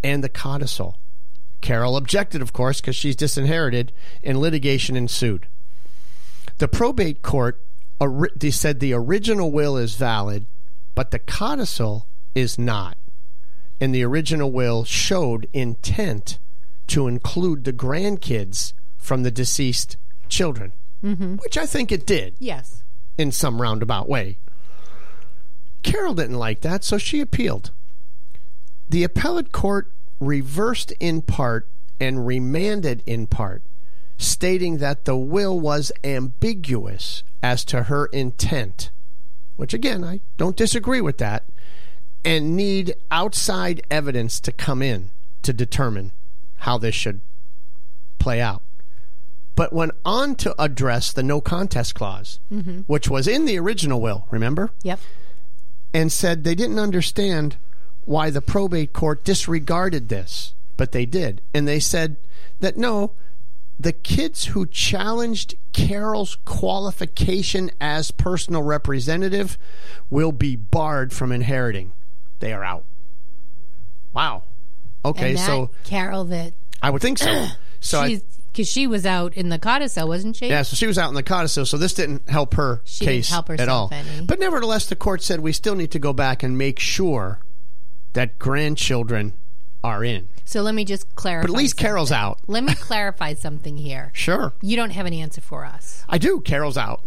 and the codicil. Carol objected, of course, because she's disinherited, and litigation ensued. The probate court they said the original will is valid, but the codicil is not. And the original will showed intent to include the grandkids from the deceased children, which I think it did. Yes. In some roundabout way. Carol didn't like that, so she appealed. The appellate court reversed in part and remanded in part, stating that the will was ambiguous as to her intent, which again, I don't disagree with that, and need outside evidence to come in to determine how this should play out. But went on to address the no contest clause, which was in the original will, remember? Yep. And said they didn't understand why the probate court disregarded this, but they did. And they said that no, the kids who challenged Carol's qualification as personal representative will be barred from inheriting. They are out. Wow. Okay, and that so Carol that I would think so. So because she was out in the codicil, wasn't she? Yeah, so she was out in the codicil, so this didn't help her case at all. But nevertheless, the court said we still need to go back and make sure that grandchildren are in. So let me just clarify. But at least Carol's out. Let me clarify something here. Sure. You don't have an answer for us. I do. Carol's out.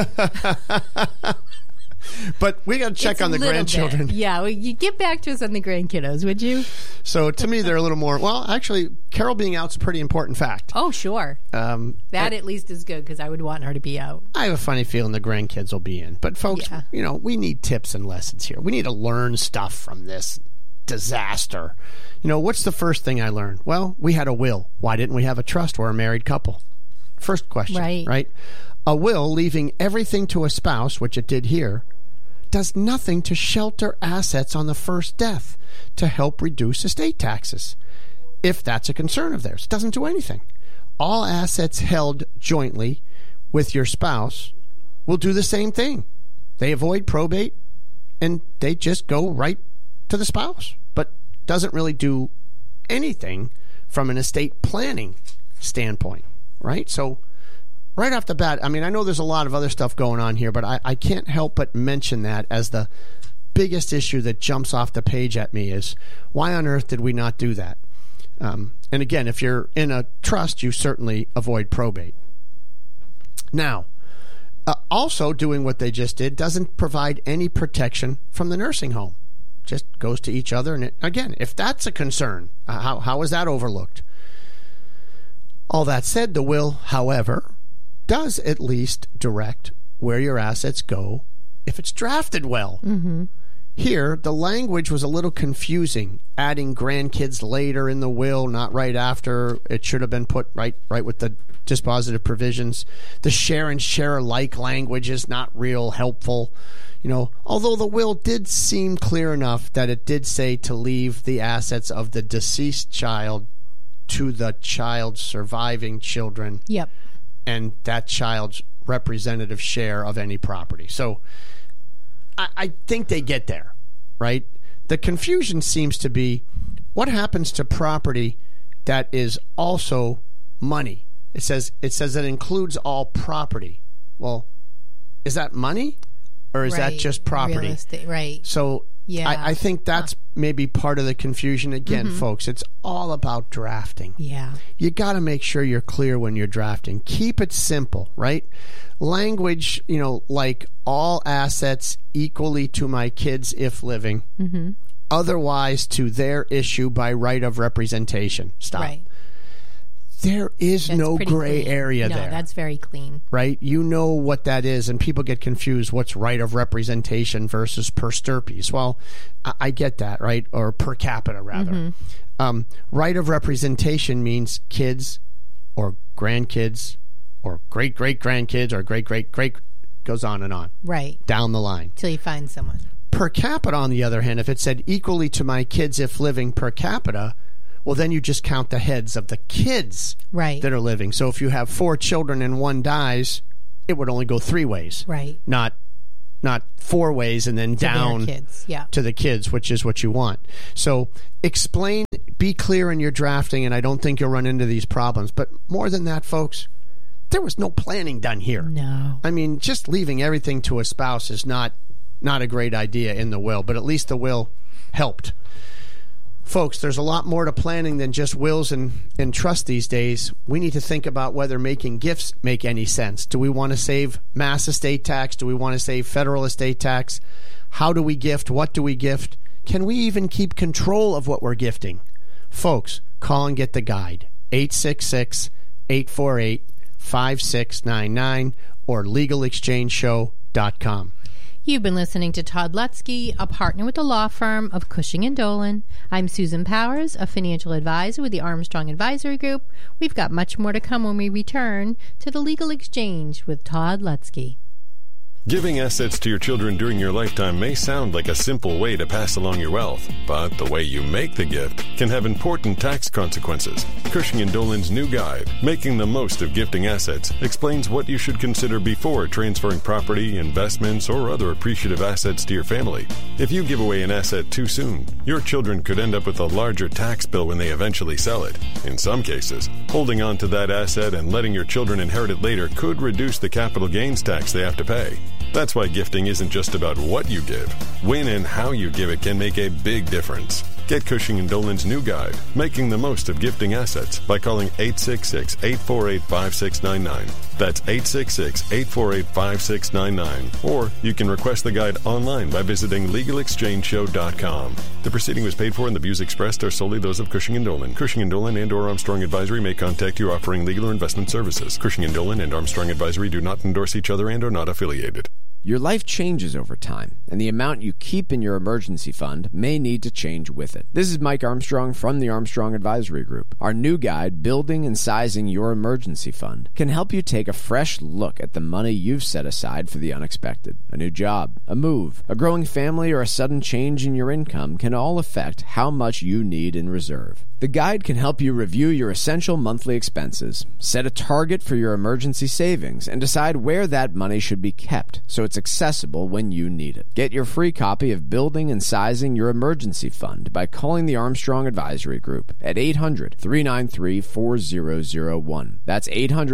But we got to check on the grandchildren. Yeah, well, you get back to us on the grandkiddos, would you? So to me, they're a little more... Well, actually, Carol being out is a pretty important fact. Oh, sure. That at least is good, because I would want her to be out. I have a funny feeling the grandkids will be in. But folks, we need tips and lessons here. We need to learn stuff from this disaster. What's the first thing I learned? Well, we had a will. Why didn't we have a trust? We're a married couple. First question, right? A will leaving everything to a spouse, which it did here, does nothing to shelter assets on the first death to help reduce estate taxes, if that's a concern of theirs. It doesn't do anything. All assets held jointly with your spouse will do the same thing. They avoid probate, and they just go right to the spouse, but doesn't really do anything from an estate planning standpoint, right? So right off the bat, I mean, I know there's a lot of other stuff going on here, but I can't help but mention that as the biggest issue that jumps off the page at me is, why on earth did we not do that? And again, if you're in a trust, you certainly avoid probate. Now, also doing what they just did doesn't provide any protection from the nursing home. Just goes to each other. And again, if that's a concern, how is that overlooked? All that said, the will, however, does at least direct where your assets go if it's drafted well. Here, the language was a little confusing, adding grandkids later in the will, not right after. It should have been put right with the dispositive provisions. The share and share alike language is not real helpful. Although the will did seem clear enough that it did say to leave the assets of the deceased child to the child's surviving children. Yep. And that child's representative share of any property. So I think they get there, right? The confusion seems to be, what happens to property that is also money? It says that includes all property. Well, is that money or is that just property? Real estate, right. So yeah. I think that's maybe part of the confusion. Again, folks, it's all about drafting. Yeah. You got to make sure you're clear when you're drafting. Keep it simple, right? Language, like all assets equally to my kids if living, otherwise to their issue by right of representation. Stop. Right. There is no gray area there. No, that's very clean. Right? You know what that is, and people get confused. What's right of representation versus per stirpes? Well, I get that, right? Or per capita, rather. Right of representation means kids or grandkids or great-great-grandkids or great-great-great, goes on and on. Right. Down the line. Till you find someone. Per capita, on the other hand, if it said equally to my kids if living per capita, well, then you just count the heads of the kids that are living. So if you have 4 children and one dies, it would only go 3 ways. Right. Not 4 ways and then down to the kids, which is what you want. So be be clear in your drafting, and I don't think you'll run into these problems. But more than that, folks, there was no planning done here. No. I mean, just leaving everything to a spouse is not a great idea in the will, but at least the will helped. Folks, there's a lot more to planning than just wills and trust these days. We need to think about whether making gifts make any sense. Do we want to save mass estate tax? Do we want to save federal estate tax? How do we gift? What do we gift? Can we even keep control of what we're gifting? Folks, call and get the guide. 866-848-5699 or legalexchangeshow.com. You've been listening to Todd Lutzke, a partner with the law firm of Cushing & Dolan. I'm Susan Powers, a financial advisor with the Armstrong Advisory Group. We've got much more to come when we return to the Legal Exchange with Todd Lutzke. Giving assets to your children during your lifetime may sound like a simple way to pass along your wealth, but the way you make the gift can have important tax consequences. Cushing & Dolan's new guide, Making the Most of Gifting Assets, explains what you should consider before transferring property, investments, or other appreciative assets to your family. If you give away an asset too soon, your children could end up with a larger tax bill when they eventually sell it. In some cases, holding on to that asset and letting your children inherit it later could reduce the capital gains tax they have to pay. That's why gifting isn't just about what you give. When and how you give it can make a big difference. Get Cushing & Dolan's new guide, Making the Most of Gifting Assets, by calling 866-848-5699. That's 866-848-5699. Or you can request the guide online by visiting legalexchangeshow.com. The proceeding was paid for and the views expressed are solely those of Cushing & Dolan. Cushing & Dolan and or Armstrong Advisory may contact you offering legal or investment services. Cushing & Dolan and Armstrong Advisory do not endorse each other and are not affiliated. Your life changes over time, and the amount you keep in your emergency fund may need to change with it. This is Mike Armstrong from the Armstrong Advisory Group. Our new guide, Building and Sizing Your Emergency Fund, can help you take a fresh look at the money you've set aside for the unexpected. A new job, a move, a growing family, or a sudden change in your income can all affect how much you need in reserve. The guide can help you review your essential monthly expenses, set a target for your emergency savings, and decide where that money should be kept so it's accessible when you need it. Get your free copy of Building and Sizing Your Emergency Fund by calling the Armstrong Advisory Group at 800-393-4001. That's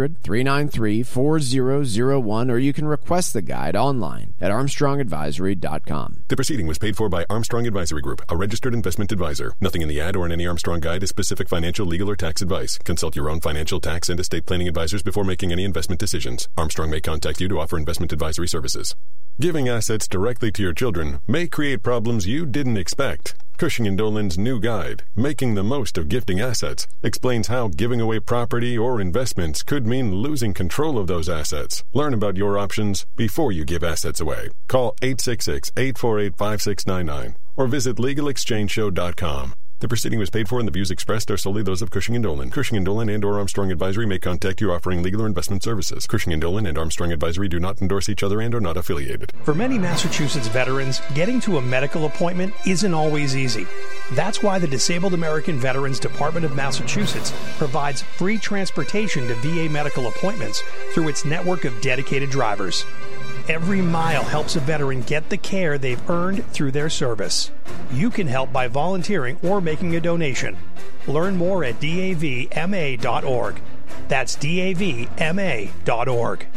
800-393-4001, or you can request the guide online at armstrongadvisory.com. The proceeding was paid for by Armstrong Advisory Group, a registered investment advisor. Nothing in the ad or in any Armstrong guide is specific financial, legal, or tax advice. Consult your own financial, tax, and estate planning advisors before making any investment decisions. Armstrong may contact you to offer investment advisory services. Giving assets directly to your children may create problems you didn't expect. Cushing & Dolan's new guide, Making the Most of Gifting Assets, explains how giving away property or investments could mean losing control of those assets. Learn about your options before you give assets away. Call 866-848-5699 or visit legalexchangeshow.com. The proceeding was paid for and the views expressed are solely those of Cushing & Dolan. Cushing & Dolan and or Armstrong Advisory may contact you offering legal or investment services. Cushing & Dolan and Armstrong Advisory do not endorse each other and are not affiliated. For many Massachusetts veterans, getting to a medical appointment isn't always easy. That's why the Disabled American Veterans Department of Massachusetts provides free transportation to VA medical appointments through its network of dedicated drivers. Every mile helps a veteran get the care they've earned through their service. You can help by volunteering or making a donation. Learn more at davma.org. That's davma.org.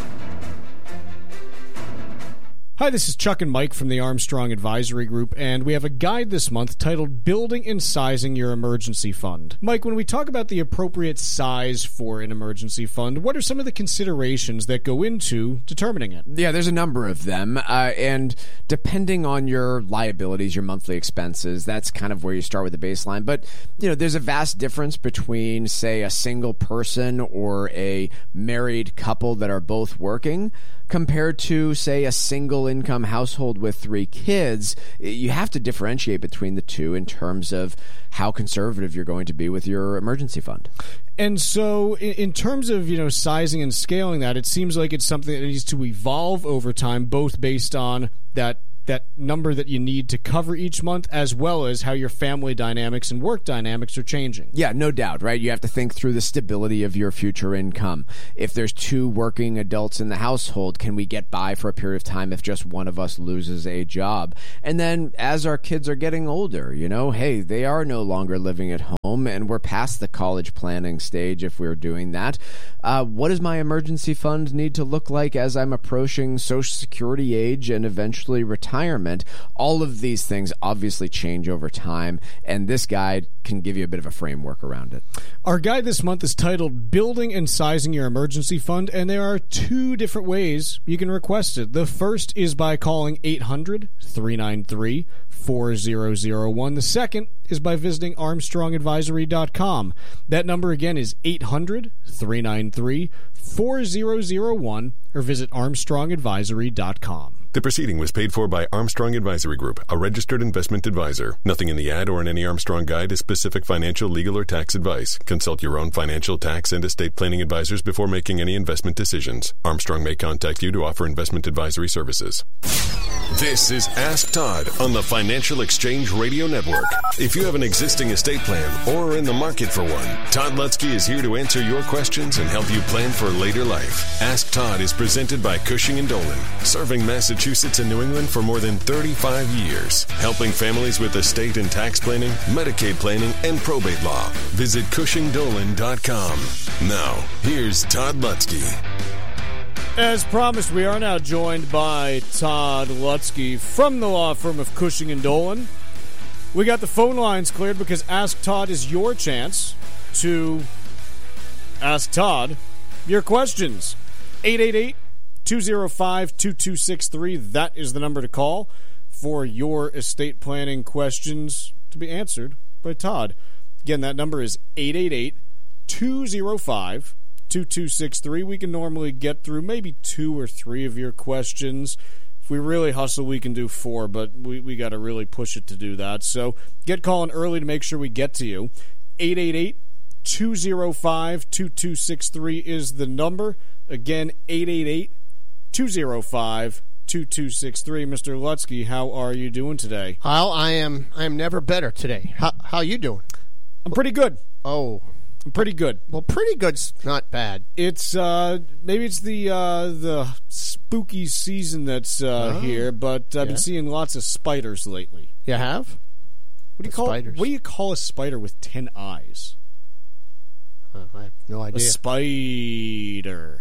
Hi, this is Chuck and Mike from the Armstrong Advisory Group, and we have a guide this month titled Building and Sizing Your Emergency Fund. Mike, when we talk about the appropriate size for an emergency fund, what are some of the considerations that go into determining it? Yeah, there's a number of them, and depending on your liabilities, your monthly expenses, that's kind of where you start with the baseline. But, there's a vast difference between, say, a single person or a married couple that are both working compared to, say, a single-income household with 3 kids. You have to differentiate between the two in terms of how conservative you're going to be with your emergency fund. And so in terms of, sizing and scaling that, it seems like it's something that needs to evolve over time, both based on that that number that you need to cover each month, as well as how your family dynamics and work dynamics are changing. Yeah, no doubt, right? You have to think through the stability of your future income. If there's 2 working adults in the household, can we get by for a period of time if just one of us loses a job? And then as our kids are getting older, hey, they are no longer living at home, and we're past the college planning stage if we're doing that. What does my emergency fund need to look like as I'm approaching Social Security age and eventually retirement? All of these things obviously change over time, and this guide can give you a bit of a framework around it. Our guide this month is titled Building and Sizing Your Emergency Fund, and there are 2 different ways you can request it. The first is by calling 800-393-4001. The second is by visiting ArmstrongAdvisory.com. That number again is 800-393-4001, or visit ArmstrongAdvisory.com. The proceeding was paid for by Armstrong Advisory Group, a registered investment advisor. Nothing in the ad or in any Armstrong guide is specific financial, legal, or tax advice. Consult your own financial, tax, and estate planning advisors before making any investment decisions. Armstrong may contact you to offer investment advisory services. This is Ask Todd on the Financial Exchange Radio Network. If you have an existing estate plan or are in the market for one, Todd Lutzke is here to answer your questions and help you plan for later life. Ask Todd is presented by Cushing & Dolan, serving Massachusetts and New England for more than 35 years, helping families with estate and tax planning, Medicaid planning, and probate law. Visit CushingDolan.com. Now, here's Todd Lutzke. As promised, we are now joined by Todd Lutzke from the law firm of Cushing & Dolan. We got the phone lines cleared because Ask Todd is your chance to ask Todd your questions. 888-205-2263. That is the number to call for your estate planning questions to be answered by Todd. Again, that number is 888-205-2263. We can normally get through maybe 2 or 3 of your questions. If we really hustle, we can do 4, but we got to really push it to do that. So get calling early to make sure we get to you. 888-205-2263 is the number. Again, 888-205-2263. Mr. Lutzke, how are you doing today? Well, I am never better today. How are you doing? I'm pretty good. Oh. I'm pretty good. Well, pretty good's not bad. It's maybe it's the spooky season that's here, but I've been seeing lots of spiders lately. You have? What do you call spiders? What do you call a spider with 10 eyes? I have no idea. A spider.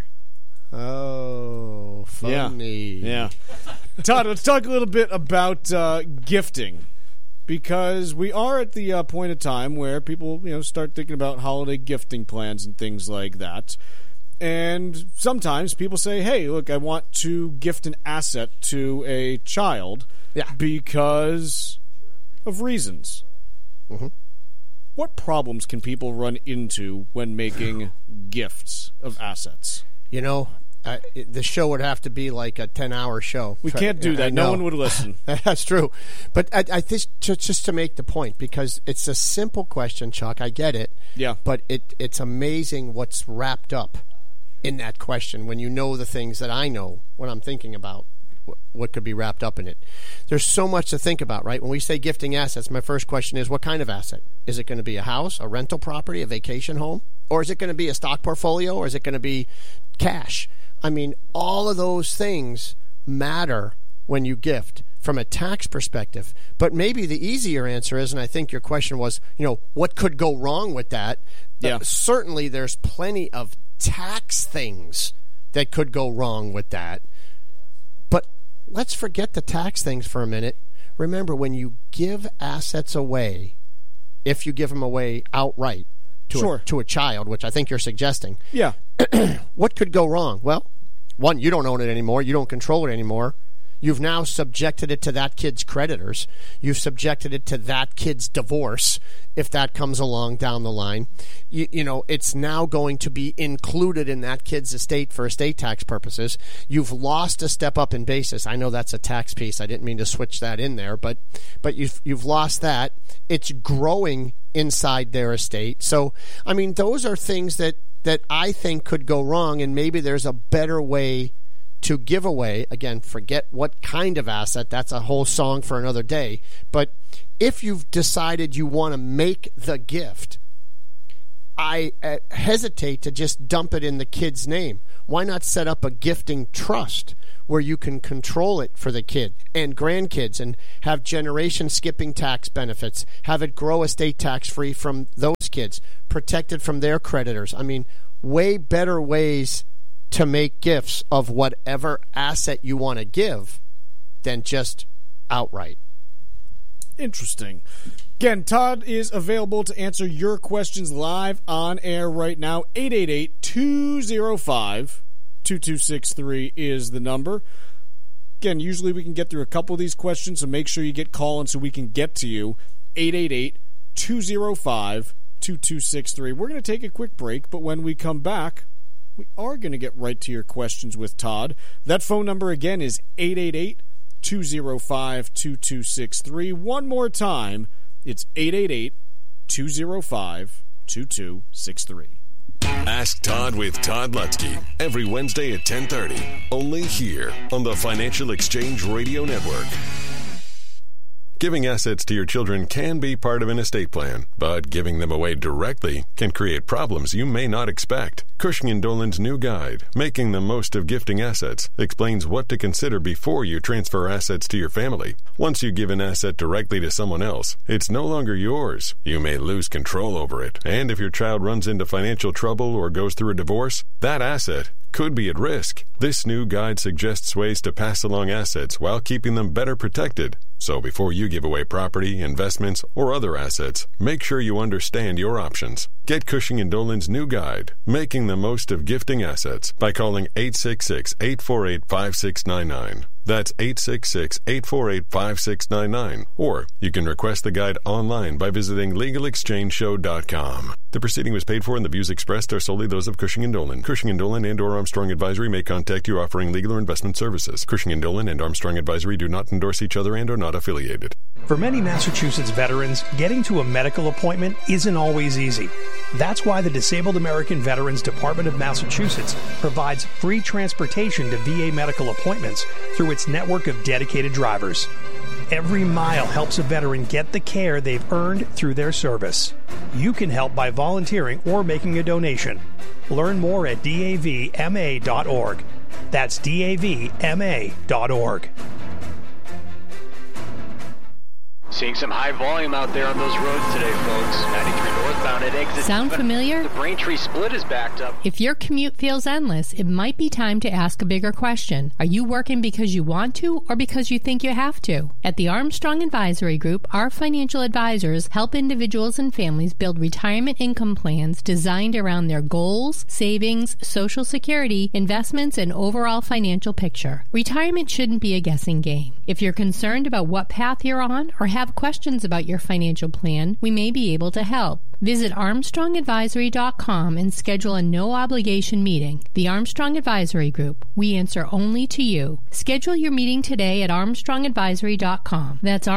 Oh, funny. Yeah. Todd, let's talk a little bit about gifting, because we are at the point of time where people, start thinking about holiday gifting plans and things like that. And sometimes people say, hey, look, I want to gift an asset to a child because of reasons. Mm-hmm. What problems can people run into when making gifts of assets? The show would have to be like a 10-hour show. We can't do that. No one would listen. That's true. But I think just to make the point, because it's a simple question, Chuck. I get it. Yeah. But it's amazing what's wrapped up in that question when you know the things that I know when I'm thinking about what could be wrapped up in it. There's so much to think about, right? When we say gifting assets, my first question is, what kind of asset? Is it going to be a house, a rental property, a vacation home? Or is it going to be a stock portfolio? Or is it going to be cash? I mean, all of those things matter when you gift from a tax perspective. But maybe the easier answer is, and I think your question was, what could go wrong with that? Yeah. Certainly there's plenty of tax things that could go wrong with that. But let's forget the tax things for a minute. Remember, when you give assets away, if you give them away outright to a child, which I think you're suggesting, yeah, what could go wrong? Well, one, you don't own it anymore. You don't control it anymore. You've now subjected it to that kid's creditors. You've subjected it to that kid's divorce, if that comes along down the line. It's now going to be included in that kid's estate for estate tax purposes. You've lost a step up in basis. I know that's a tax piece. I didn't mean to switch that in there, but you've lost that. It's growing inside their estate. So, I mean, those are things that I think could go wrong, and maybe there's a better way to give away, again, forget what kind of asset, that's a whole song for another day, but if you've decided you want to make the gift, I hesitate to just dump it in the kid's name. Why not set up a gifting trust where you can control it for the kid and grandkids and have generation skipping tax benefits, have it grow estate tax free from those kids, protected from their creditors? I mean, way better ways to make gifts of whatever asset you want to give than just outright. Interesting. Again, Todd is available to answer your questions live on air right now. 888-205-2263 is the number. Again, usually we can get through a couple of these questions, so make sure you get calling so we can get to you. 888-205-2263. We're going to take a quick break, but when we come back, we are going to get right to your questions with Todd. That phone number again is 888-205-2263. One more time, it's 888-205-2263. Ask Todd with Todd Lutzke every Wednesday at 10:30, only here on the Financial Exchange Radio Network. Giving assets to your children can be part of an estate plan, but giving them away directly can create problems you may not expect. Cushing & Dolan's new guide, Making the Most of Gifting Assets, explains what to consider before you transfer assets to your family. Once you give an asset directly to someone else, it's no longer yours. You may lose control over it, and if your child runs into financial trouble or goes through a divorce, that asset could be at risk. This new guide suggests ways to pass along assets while keeping them better protected. So before you give away property, investments, or other assets, make sure you understand your options. Get Cushing & Dolan's new guide, Making the Most of Gifting Assets, by calling 866-848-5699. That's 866-848-5699. Or you can request the guide online by visiting LegalExchangeShow.com. The proceeding was paid for and the views expressed are solely those of Cushing & Dolan. Cushing & Dolan and or Armstrong Advisory may contact you offering legal or investment services. Cushing & Dolan and Armstrong Advisory do not endorse each other and are not affiliated. For many Massachusetts veterans, getting to a medical appointment isn't always easy. That's why the Disabled American Veterans Department of Massachusetts provides free transportation to VA medical appointments through its network of dedicated drivers. Every mile helps a veteran get the care they've earned through their service. You can help by volunteering or making a donation. Learn more at davma.org. That's davma.org. Seeing some high volume out there on those roads today, folks. 93 northbound at exit. Sound familiar? The Braintree split is backed up. If your commute feels endless, it might be time to ask a bigger question. Are you working because you want to or because you think you have to? At the Armstrong Advisory Group, our financial advisors help individuals and families build retirement income plans designed around their goals, savings, Social Security, investments, and overall financial picture. Retirement shouldn't be a guessing game. If you're concerned about what path you're on or have questions about your financial plan, we may be able to help. Visit ArmstrongAdvisory.com and schedule a no-obligation meeting. The Armstrong Advisory Group. We answer only to you. Schedule your meeting today at ArmstrongAdvisory.com. That's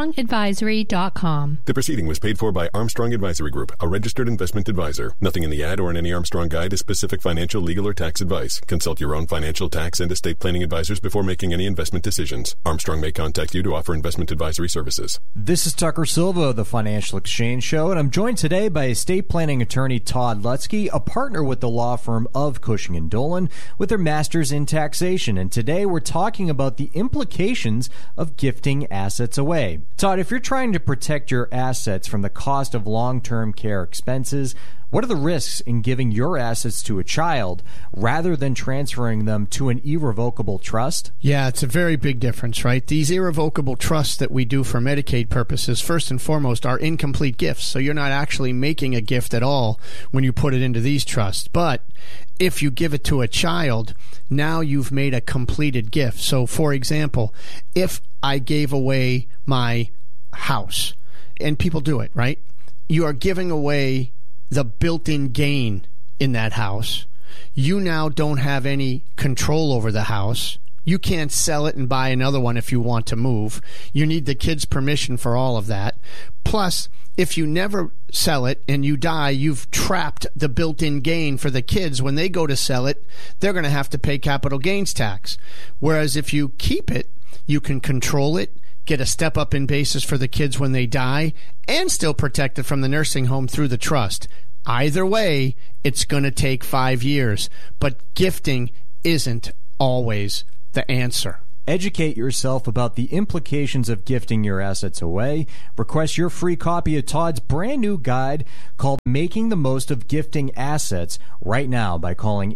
ArmstrongAdvisory.com. The proceeding was paid for by Armstrong Advisory Group, a registered investment advisor. Nothing in the ad or in any Armstrong guide is specific financial, legal, or tax advice. Consult your own financial, tax, and estate planning advisors before making any investment decisions. Armstrong may contact you to offer investment advisory services. This is Tucker Silva of the Financial Exchange Show, and I'm joined today by estate planning attorney Todd Lutzke, a partner with the law firm of Cushing & Dolan with their master's in taxation. And today we're talking about the implications of gifting assets away. Todd, if you're trying to protect your assets from the cost of long-term care expenses, what are the risks in giving your assets to a child rather than transferring them to an irrevocable trust? Yeah, it's a very big difference, right? These irrevocable trusts that we do for Medicaid purposes, first and foremost, are incomplete gifts. So you're not actually making a gift at all when you put it into these trusts. But if you give it to a child, now you've made a completed gift. So, for example, if I gave away my house, and people do it, right? You are giving away the built-in gain in that house. You now don't have any control over the house. You can't sell it and buy another one if you want to move. You need the kid's permission for all of that. Plus, if you never sell it and you die, you've trapped the built-in gain for the kids. When they go to sell it, they're going to have to pay capital gains tax. Whereas if you keep it, you can control it, get a step up in basis for the kids when they die, and still protect it from the nursing home through the trust. Either way, it's going to take 5 years. But gifting isn't always the answer. Educate yourself about the implications of gifting your assets away. Request your free copy of Todd's brand new guide called Making the Most of Gifting Assets right now by calling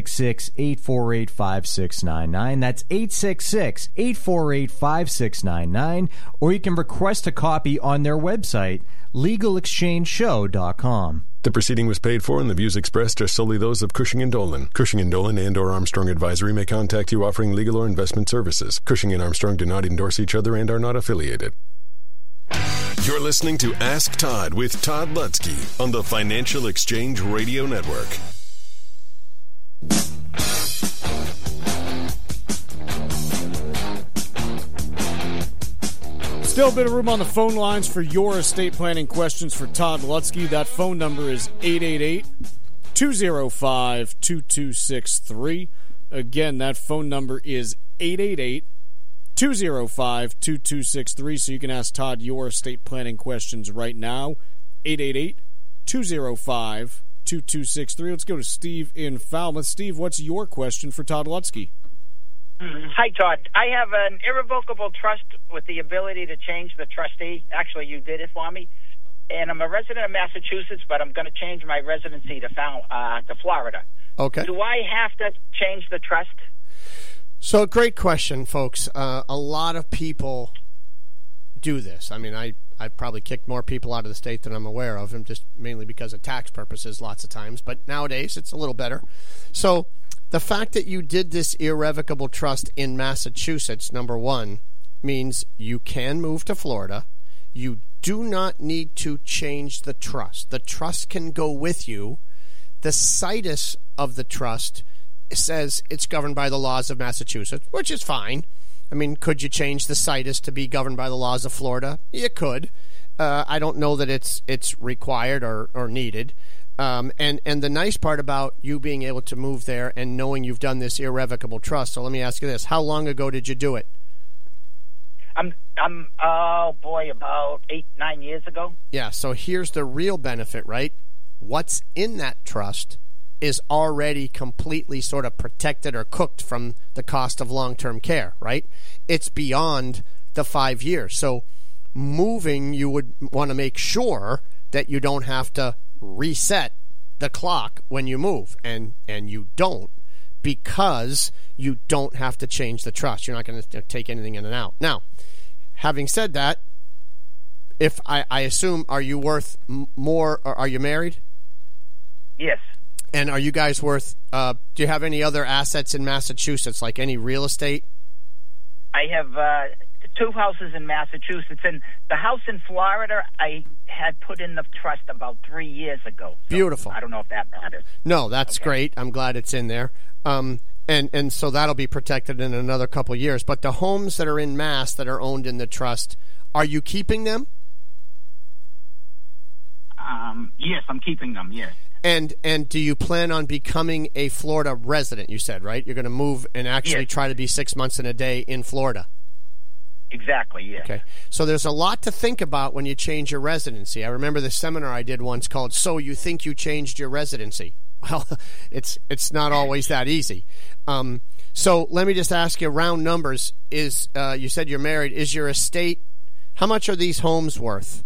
866-848-5699. That's 866-848-5699. Or you can request a copy on their website, LegalExchangeShow.com. The proceeding was paid for, and the views expressed are solely those of Cushing & Dolan. Cushing & Dolan and or Armstrong Advisory may contact you offering legal or investment services. Cushing and Armstrong do not endorse each other and are not affiliated. You're listening to Ask Todd with Todd Lutzke on the Financial Exchange Radio Network. Still a bit of room on the phone lines for your estate planning questions for Todd Lutzke. That phone number is 888-205-2263. Again, that phone number is 888-205-2263. So you can ask Todd your estate planning questions right now. 888-205-2263. Let's go to Steve in Falmouth. Steve, what's your question for Todd Lutzke? Hi, Todd. I have an irrevocable trust with the ability to change the trustee. Actually, you did it for me. And I'm a resident of Massachusetts, but I'm going to change my residency to Florida. Okay. Do I have to change the trust? So, great question, folks. A lot of people do this. I mean, I've probably kicked more people out of the state than I'm aware of, and just mainly because of tax purposes lots of times. But nowadays, it's a little better. So, the fact that you did this irrevocable trust in Massachusetts, number one, means you can move to Florida. You do not need to change the trust. The trust can go with you. The situs of the trust says it's governed by the laws of Massachusetts, which is fine. I mean, could you change the situs to be governed by the laws of Florida? You could. I don't know that it's required or needed. And the nice part about you being able to move there and knowing you've done this irrevocable trust, so let me ask you this. How long ago did you do it? I'm about 8-9 years ago. Yeah, so here's the real benefit, right? What's in that trust is already completely sort of protected or cooked from the cost of long-term care, right? It's beyond the 5 years. So moving, you would want to make sure that you don't have to reset the clock when you move, and you don't, because you don't have to change the trust. You're not going to take anything in and out. Now, having said that, if I assume, are you worth more, or are you married? Yes. And are you guys worth, do you have any other assets in Massachusetts, like any real estate? I have 2 houses in Massachusetts, and the house in Florida I had put in the trust about 3 years ago. So beautiful. I don't know if that matters. No, that's great. I'm glad it's in there. And so that'll be protected in another couple years. But the homes that are in Mass that are owned in the trust, are you keeping them? Yes, I'm keeping them, yes. And do you plan on becoming a Florida resident, you said, right? You're going to move and actually try to be 6 months in a day in Florida. Exactly, yeah. Okay. So there's a lot to think about when you change your residency. I remember the seminar I did once called So You Think You Changed Your Residency. Well, it's not always that easy. So let me just ask you, round numbers, is you said you're married. Is your estate, how much are these homes worth?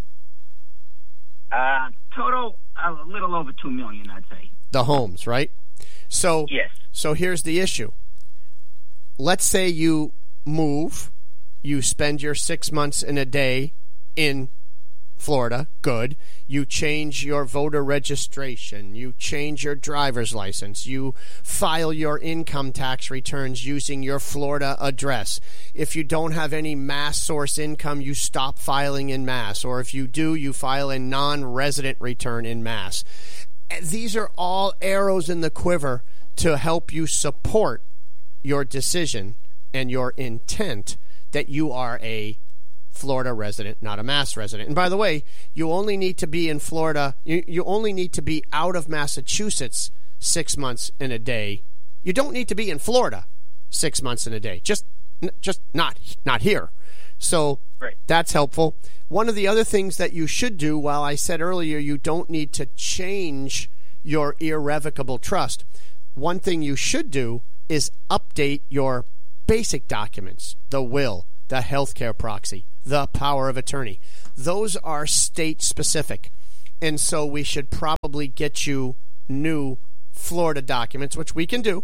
Total, a little over $2 million, I'd say. The homes, right? So, yes. So here's the issue. Let's say you move, you spend your 6 months in a day in Florida, good. You change your voter registration. You change your driver's license. You file your income tax returns using your Florida address. If you don't have any Mass source income, you stop filing in Mass. Or if you do, you file a non-resident return in Mass. These are all arrows in the quiver to help you support your decision and your intent that you are a Florida resident, not a Mass resident. And by the way, you only need to be in Florida. You only need to be out of Massachusetts 6 months in a day. You don't need to be in Florida 6 months in a day. Just not here. So that's helpful. One of the other things that you should do, while I said earlier you don't need to change your irrevocable trust, one thing you should do is update your basic documents, the will, the healthcare proxy, the power of attorney. Those are state-specific. And so we should probably get you new Florida documents, which we can do,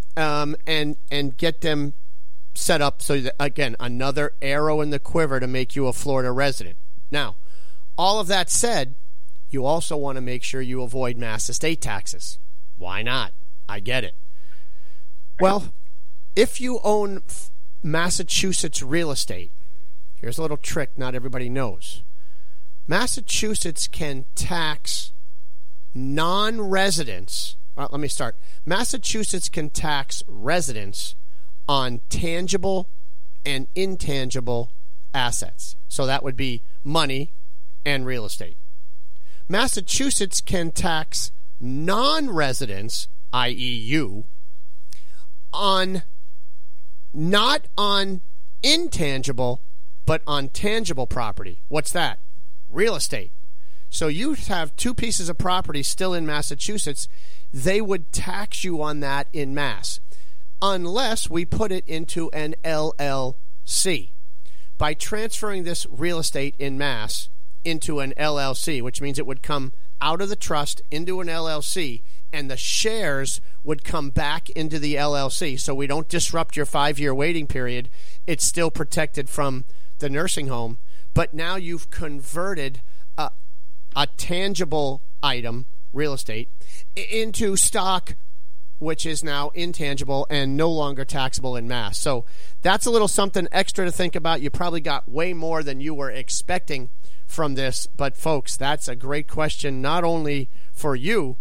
and get them set up so that, again, another arrow in the quiver to make you a Florida resident. Now, all of that said, you also want to make sure you avoid Mass estate taxes. Why not? I get it. Well, if you own Massachusetts real estate, here's a little trick not everybody knows. Massachusetts can tax non-residents. Well, let me start. Massachusetts can tax residents on tangible and intangible assets. So that would be money and real estate. Massachusetts can tax non-residents, i.e. you, on not on intangible, but on tangible property. What's that? Real estate. So you have two pieces of property still in Massachusetts. They would tax you on that in Mass, unless we put it into an LLC. By transferring this real estate in Mass into an LLC, which means it would come out of the trust into an LLC, and the shares would come back into the LLC, so we don't disrupt your 5-year waiting period. It's still protected from the nursing home, but now you've converted a tangible item, real estate, into stock, which is now intangible and no longer taxable in Mass. So that's a little something extra to think about. You probably got way more than you were expecting from this, but folks, that's a great question, not only for you,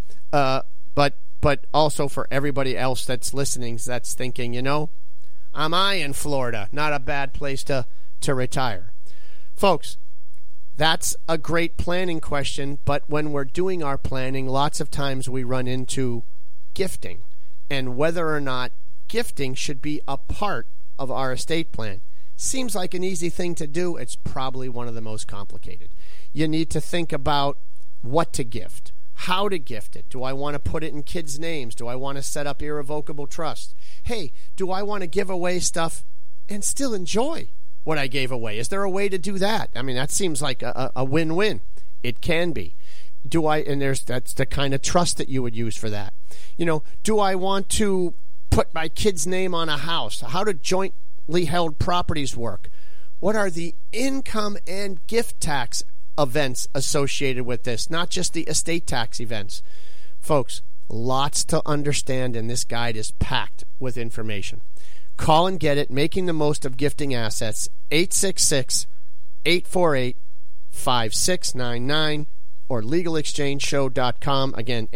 but also for everybody else that's listening, that's thinking, am I in Florida? Not a bad place to retire. Folks, that's a great planning question, but when we're doing our planning, lots of times we run into gifting and whether or not gifting should be a part of our estate plan. Seems like an easy thing to do. It's probably one of the most complicated. You need to think about what to gift, how to gift it. Do I want to put it in kids' names? Do I want to set up irrevocable trust? Hey, do I want to give away stuff and still enjoy what I gave away? Is there a way to do that? I mean, that seems like a win-win. It can be. That's the kind of trust that you would use for that. Do I want to put my kid's name on a house? How do jointly held properties work? What are the income and gift tax events associated with this? Not just the estate tax events. Folks, lots to understand, and this guide is packed with information. Call and get it, Making the Most of Gifting Assets, 866-848-5699 or legalexchangeshow.com. Again,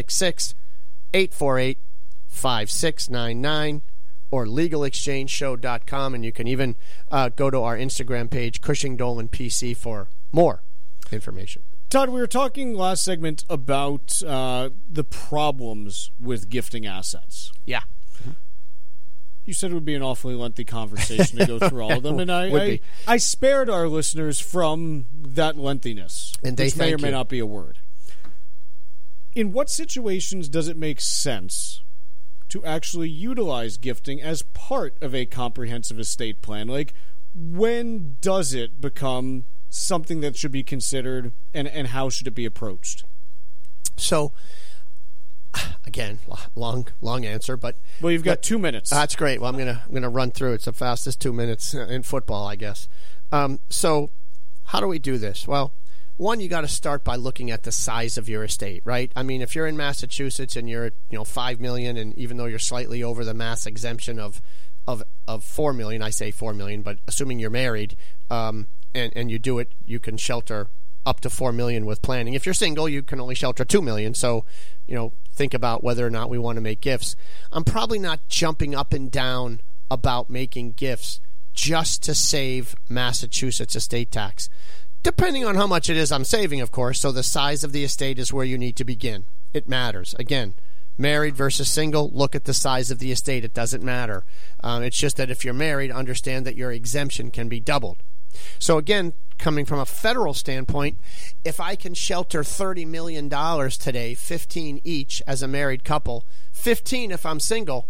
866-848-5699 or legalexchangeshow.com. And you can even go to our Instagram page, Cushing Dolan PC, for more information. Todd, we were talking last segment about the problems with gifting assets. Yeah. You said it would be an awfully lengthy conversation to go through all of them, and I spared our listeners from that lengthiness, and they which may or may not be a word. In what situations does it make sense to actually utilize gifting as part of a comprehensive estate plan? Like, when does it become something that should be considered, and how should it be approached? So, again, long answer, but you've got 2 minutes. That's great. Well, I'm gonna run through it. It's the fastest 2 minutes in football, I guess. So, how do we do this? Well, one, you got to start by looking at the size of your estate, right? I mean, if you're in Massachusetts and you're $5 million, and even though you're slightly over the Mass exemption of $4 million, I say $4 million, but assuming you're married, and you do it, you can shelter up to $4 million with planning. If you're single, you can only shelter $2 million. So, think about whether or not we want to make gifts. I'm probably not jumping up and down about making gifts just to save Massachusetts estate tax. Depending on how much it is I'm saving, of course, so the size of the estate is where you need to begin. It matters. Again, married versus single, look at the size of the estate. It doesn't matter. It's just that if you're married, understand that your exemption can be doubled. So again, coming from a federal standpoint, if I can shelter $30 million today, 15 each as a married couple, 15 if I'm single,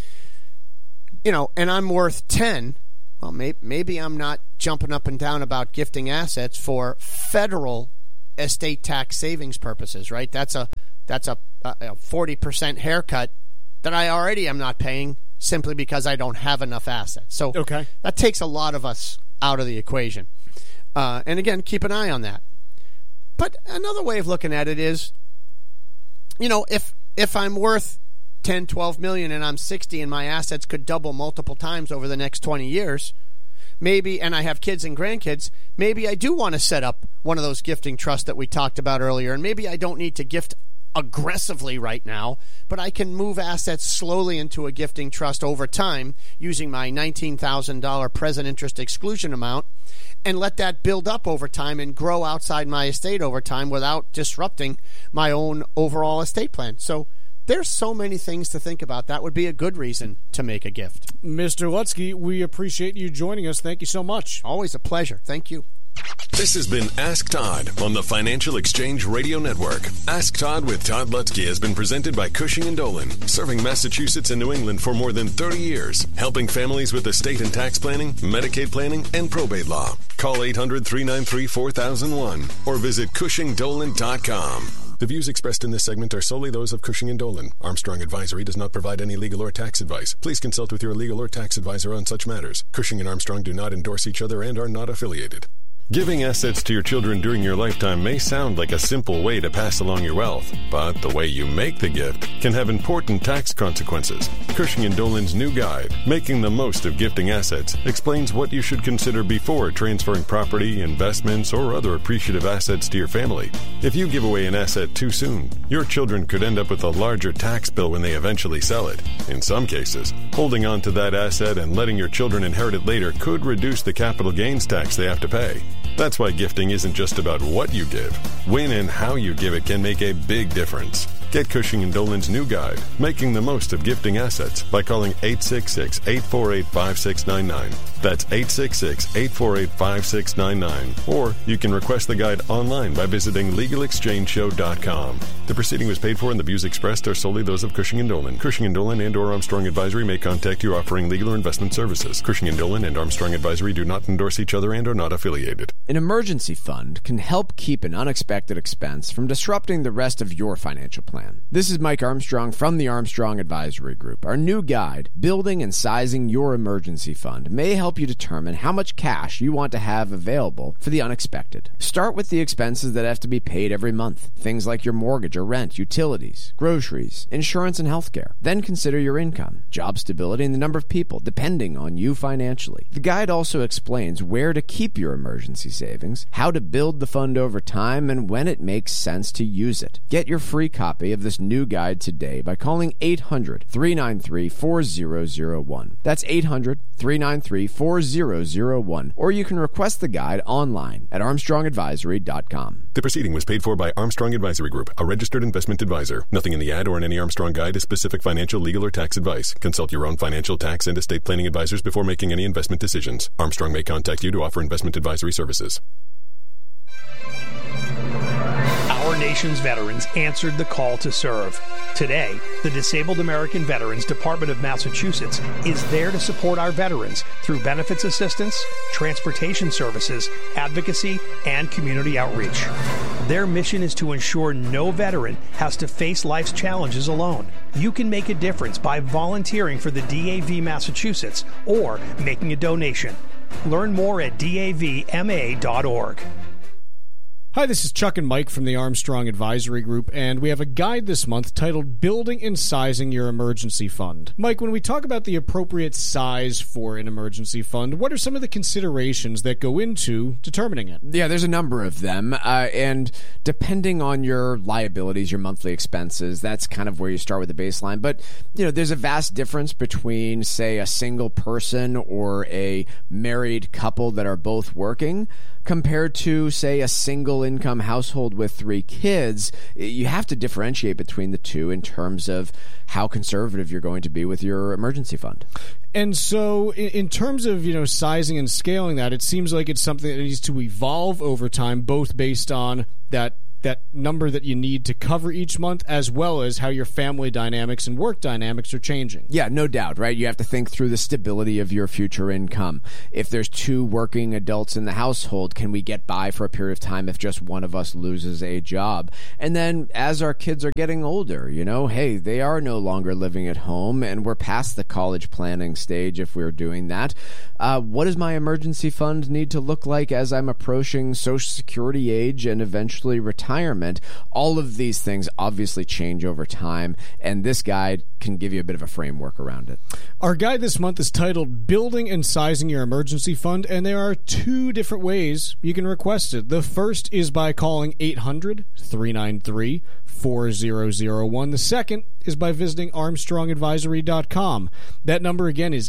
and I'm worth 10, well, maybe I'm not jumping up and down about gifting assets for federal estate tax savings purposes, right? That's a 40% haircut that I already am not paying simply because I don't have enough assets. So that takes a lot of us out of the equation. And again, keep an eye on that. But another way of looking at it is, if I'm worth 10, 12 million and I'm 60 and my assets could double multiple times over the next 20 years, maybe, and I have kids and grandkids, maybe I do want to set up one of those gifting trusts that we talked about earlier, and maybe I don't need to gift aggressively right now, but I can move assets slowly into a gifting trust over time using my $19,000 present interest exclusion amount and let that build up over time and grow outside my estate over time without disrupting my own overall estate plan. So there's so many things to think about. That would be a good reason to make a gift. Mr. Lutsky, we appreciate you joining us. Thank you so much. Always a pleasure. Thank you. This has been Ask Todd on the Financial Exchange Radio Network. Ask Todd with Todd Lutsky has been presented by Cushing & Dolan, serving Massachusetts and New England for more than 30 years, helping families with estate and tax planning, Medicaid planning, and probate law. Call 800-393-4001 or visit CushingDolan.com. The views expressed in this segment are solely those of Cushing & Dolan. Armstrong Advisory does not provide any legal or tax advice. Please consult with your legal or tax advisor on such matters. Cushing and Armstrong do not endorse each other and are not affiliated. Giving assets to your children during your lifetime may sound like a simple way to pass along your wealth, but the way you make the gift can have important tax consequences. Cushing & Dolan's new guide, Making the Most of Gifting Assets, explains what you should consider before transferring property, investments, or other appreciative assets to your family. If you give away an asset too soon, your children could end up with a larger tax bill when they eventually sell it. In some cases, holding on to that asset and letting your children inherit it later could reduce the capital gains tax they have to pay. That's why gifting isn't just about what you give. When and how you give it can make a big difference. Get Cushing & Dolan's new guide, Making the Most of Gifting Assets, by calling 866-848-5699. That's 866-848-5699. Or you can request the guide online by visiting LegalExchangeShow.com. The proceeding was paid for and the views expressed are solely those of Cushing & Dolan. Cushing & Dolan and or Armstrong Advisory may contact you offering legal or investment services. Cushing & Dolan and Armstrong Advisory do not endorse each other and are not affiliated. An emergency fund can help keep an unexpected expense from disrupting the rest of your financial plan. This is Mike Armstrong from the Armstrong Advisory Group. Our new guide, Building and Sizing Your Emergency Fund, may help you determine how much cash you want to have available for the unexpected. Start with the expenses that have to be paid every month. Things like your mortgage or rent, utilities, groceries, insurance, and healthcare. Then consider your income, job stability, and the number of people depending on you financially. The guide also explains where to keep your emergency savings, how to build the fund over time, and when it makes sense to use it. Get your free copy of this new guide today by calling 800-393-4001. That's 800-393-4001. Or you can request the guide online at ArmstrongAdvisory.com. The proceeding was paid for by Armstrong Advisory Group, a registered investment advisor. Nothing in the ad or in any Armstrong guide is specific financial, legal, or tax advice. Consult your own financial, tax, and estate planning advisors before making any investment decisions. Armstrong may contact you to offer investment advisory services. Our nation's veterans answered the call to serve. Today, the Disabled American Veterans Department of Massachusetts is there to support our veterans through benefits assistance, transportation services, advocacy, and community outreach. Their mission is to ensure no veteran has to face life's challenges alone. You can make a difference by volunteering for the DAV Massachusetts or making a donation. Learn more at davma.org. Hi, this is Chuck and Mike from the Armstrong Advisory Group, and we have a guide this month titled Building and Sizing Your Emergency Fund. Mike, when we talk about the appropriate size for an emergency fund, what are some of the considerations that go into determining it? Yeah, there's a number of them, and depending on your liabilities, your monthly expenses, that's kind of where you start with the baseline. But, there's a vast difference between, say, a single person or a married couple that are both working compared to, say, a single-income household with 3 kids. You have to differentiate between the two in terms of how conservative you're going to be with your emergency fund. And so in terms of, sizing and scaling that, it seems like it's something that needs to evolve over time, both based on that number that you need to cover each month, as well as how your family dynamics and work dynamics are changing. Yeah, no doubt, right? You have to think through the stability of your future income. If there's 2 working adults in the household, can we get by for a period of time if just one of us loses a job? And then as our kids are getting older, hey, they are no longer living at home, and we're past the college planning stage if we're doing that. What does my emergency fund need to look like as I'm approaching Social Security age and eventually retirement? All of these things obviously change over time, and this guide can give you a bit of a framework around it. Our guide this month is titled Building and Sizing Your Emergency Fund, and there are 2 different ways you can request it. The first is by calling 800-393-4001. The second is by visiting ArmstrongAdvisory.com. That number again is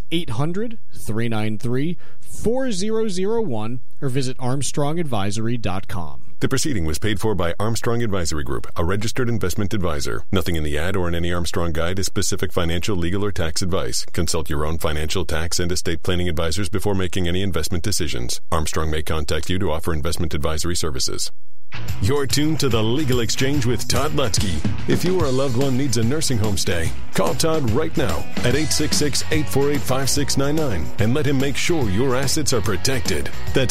800-393-4001, or visit ArmstrongAdvisory.com. The proceeding was paid for by Armstrong Advisory Group, a registered investment advisor. Nothing in the ad or in any Armstrong guide is specific financial, legal, or tax advice. Consult your own financial, tax, and estate planning advisors before making any investment decisions. Armstrong may contact you to offer investment advisory services. You're tuned to The Legal Exchange with Todd Lutzke. If you or a loved one needs a nursing home stay, call Todd right now at 866-848-5699 and let him make sure your assets are protected. That's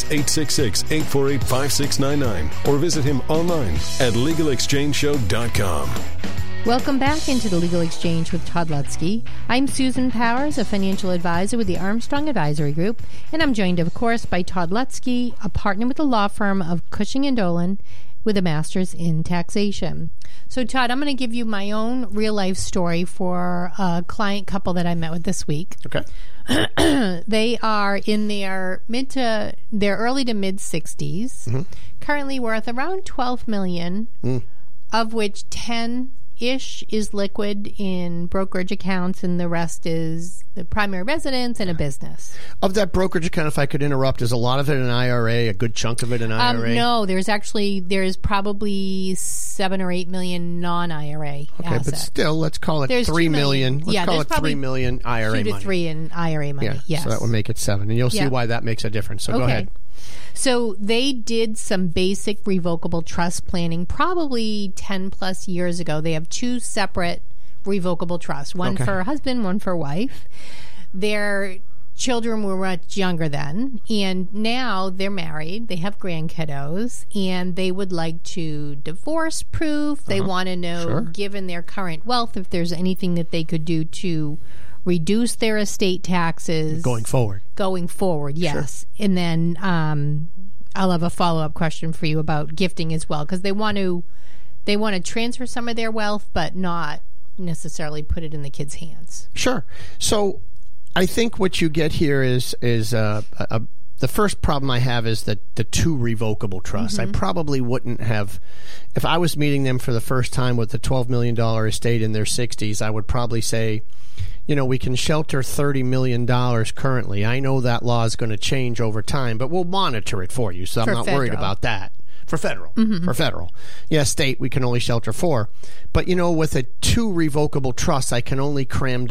866-848-5699 or visit him online at LegalExchangeShow.com. Welcome back into the Legal Exchange with Todd Lutzke. I'm Susan Powers, a financial advisor with the Armstrong Advisory Group, and I'm joined, of course, by Todd Lutzke, a partner with the law firm of Cushing & Dolan with a master's in taxation. So, Todd, I'm going to give you my own real-life story for a client couple that I met with this week. Okay. They are in their early to mid-60s, currently worth around $12 million, of which 10-ish is liquid in brokerage accounts, and the rest is the primary residence and a business. Of that brokerage account, if I could interrupt, is a lot of it an IRA, a good chunk of it an IRA? No, there's probably 7 or 8 million non-IRA assets. But still, let's call it $3 million. Let's call it $3 million IRA 2 to money. 3 in IRA money, yes. So that would make it 7, and you'll see why that makes a difference. So go ahead. So they did some basic revocable trust planning probably 10 plus years ago. They have 2 separate revocable trusts, one for husband, one for wife. Their children were much younger then, and now they're married. They have grandkiddos, and they would like to divorce proof. They want to know, given their current wealth, if there's anything that they could do to reduce their estate taxes going forward, yes. And then I'll have a follow-up question for you about gifting as well, because they want to transfer some of their wealth but not necessarily put it in the kids' hands. Sure. So I think what you get here is the first problem I have is that the 2 revocable trusts. I probably wouldn't have, if I was meeting them for the first time with the $12 million estate in their 60s, I would probably say, we can shelter $30 million currently. I know that law is going to change over time, but we'll monitor it for you, so I'm not worried about that. For federal. For federal. Yeah, state, we can only shelter 4. But, with a 2 revocable trusts, I can only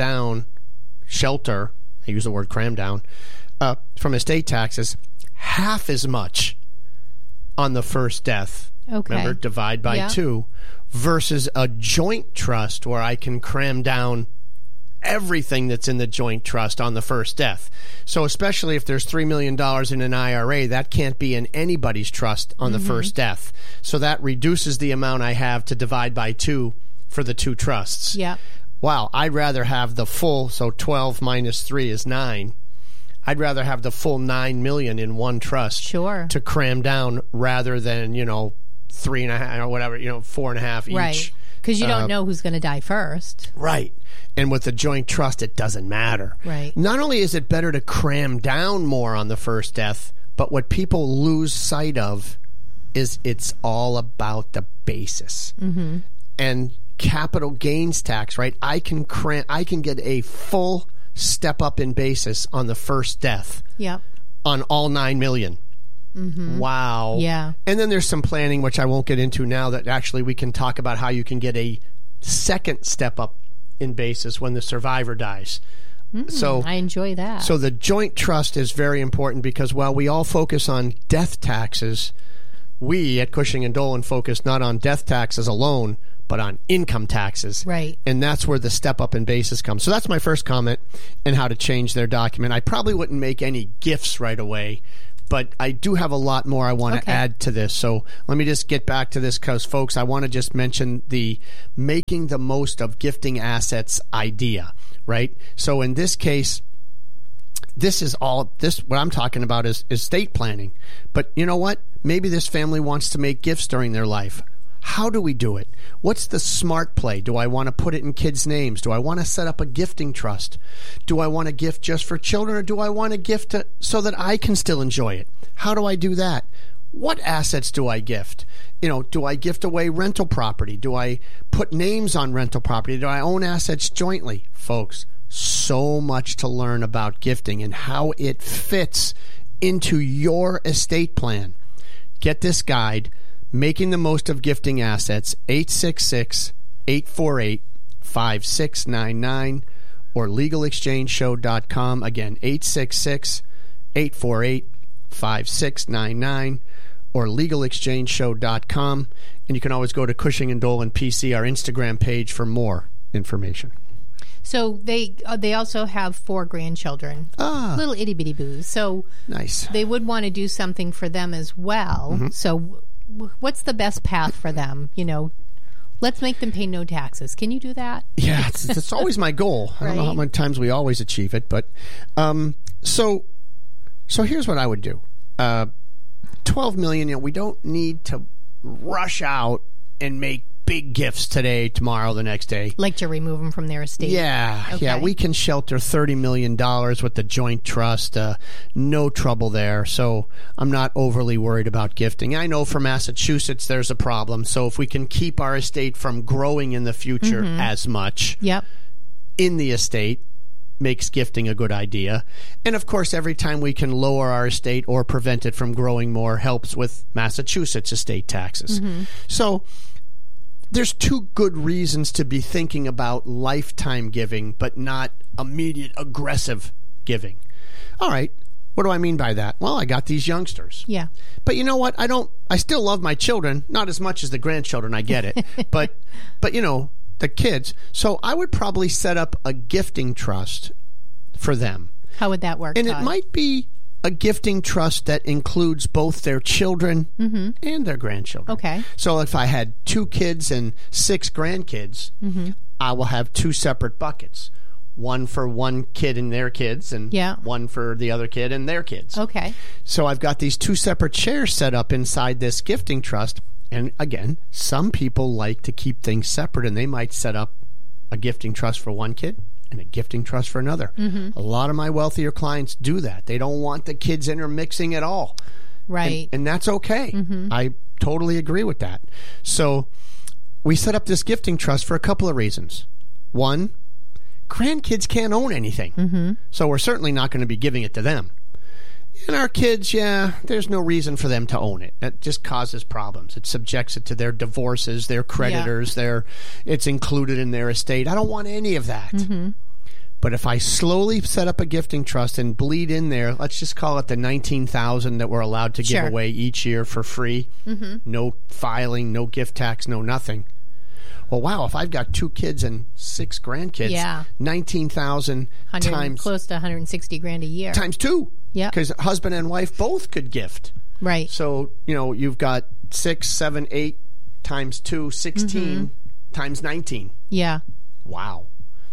shelter, I use the word cram down, from estate taxes, half as much on the first death. Remember, divide by 2, versus a joint trust where I can cram down everything that's in the joint trust on the first death. So especially if there's $3 million in an IRA, that can't be in anybody's trust on the first death. So that reduces the amount I have to divide by 2 for the 2 trusts. Yeah. Wow, I'd rather have the full, so 12 minus 3 is 9. I'd rather have the full $9 million in one trust to cram down rather than, 3.5 or whatever, 4.5 each. Right. Because you don't know who's going to die first. Right. And with the joint trust, it doesn't matter. Right. Not only is it better to cram down more on the first death, but what people lose sight of is it's all about the basis. Mm-hmm. And capital gains tax, right? I can get a full step up in basis on the first death. Yep. On all $9 million. Mm-hmm. Wow. Yeah. And then there's some planning, which I won't get into now, that actually we can talk about how you can get a second step up in basis when the survivor dies. So I enjoy that. So the joint trust is very important because while we all focus on death taxes, we at Cushing and Dolan focus not on death taxes alone, but on income taxes. Right. And that's where the step up in basis comes. So that's my first comment on how to change their document. I probably wouldn't make any gifts right away, but I do have a lot more I want to add to this. So let me just get back to this because, folks, I want to just mention the making the most of gifting assets idea, right? So in this case, what I'm talking about is estate planning. But you know what? Maybe this family wants to make gifts during their life. How do we do it? What's the smart play? Do I want to put it in kids' names? Do I want to set up a gifting trust? Do I want to gift just for children, or do I want to gift so that I can still enjoy it? How do I do that? What assets do I gift? Do I gift away rental property? Do I put names on rental property? Do I own assets jointly? Folks, so much to learn about gifting and how it fits into your estate plan. Get this guide, Making the Most of Gifting Assets, 866-848-5699 or LegalExchangeShow.com. Again, 866-848-5699 or LegalExchangeShow.com. And you can always go to Cushing and Dolan PC, our Instagram page, for more information. So they also have 4 grandchildren, little itty bitty boos. So nice. They would want to do something for them as well. Mm-hmm. So what's the best path for them? Let's make them pay no taxes. Can you do that? Yeah, it's always my goal. I don't know how many times we always achieve it, but so here's what I would do. $12 million. We don't need to rush out and make big gifts today, tomorrow, the next day. Like to remove them from their estate? Yeah. Okay. Yeah, we can shelter $30 million with the joint trust. No trouble there. So I'm not overly worried about gifting. I know for Massachusetts there's a problem. So if we can keep our estate from growing in the future as much in the estate, makes gifting a good idea. And of course, every time we can lower our estate or prevent it from growing more helps with Massachusetts estate taxes. Mm-hmm. So there's 2 good reasons to be thinking about lifetime giving, but not immediate aggressive giving. All right. What do I mean by that? Well, I got these youngsters. Yeah. But you know what? I still love my children, not as much as the grandchildren. I get it. but the kids. So I would probably set up a gifting trust for them. How would that work, And Todd? It might be a gifting trust that includes both their children and their grandchildren. Okay. So if I had 2 kids and 6 grandkids, I will have 2 separate buckets. One for one kid and their kids, and one for the other kid and their kids. Okay. So I've got these 2 separate shares set up inside this gifting trust. And again, some people like to keep things separate, and they might set up a gifting trust for one kid and a gifting trust for another. Mm-hmm. A lot of my wealthier clients do that. They don't want the kids intermixing at all. Right. And that's okay. Mm-hmm. I totally agree with that. So we set up this gifting trust for a couple of reasons. One, grandkids can't own anything. Mm-hmm. So we're certainly not going to be giving it to them. And our kids, there's no reason for them to own it. It just causes problems. It subjects it to their divorces, their creditors, it's included in their estate. I don't want any of that. Mm-hmm. But if I slowly set up a gifting trust and bleed in there, let's just call it the $19,000 that we're allowed to give away each year for free. Mm-hmm. No filing, no gift tax, no nothing. Well, wow, if I've got 2 kids and 6 grandkids, $19,000 times close to $160,000 a year. Times 2. Yeah. Because husband and wife both could gift. Right. So, you've got 6, 7, 8 times 2, 16 times 19. Yeah. Wow.